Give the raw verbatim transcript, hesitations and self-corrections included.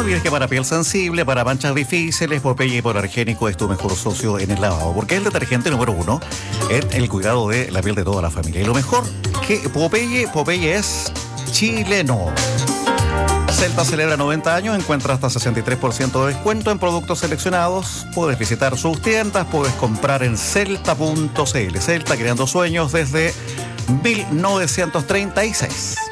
olvides que para piel sensible, para manchas difíciles, Popeye Hipoalergénico es tu mejor socio en el lavado, porque es el detergente número uno en el cuidado de la piel de toda la familia. Y lo mejor que Popeye, Popeye es chileno. Celta celebra noventa años, encuentra hasta sesenta y tres por ciento de descuento en productos seleccionados. Puedes visitar sus tiendas, puedes comprar en celta punto c l. Celta, creando sueños desde mil novecientos treinta y seis.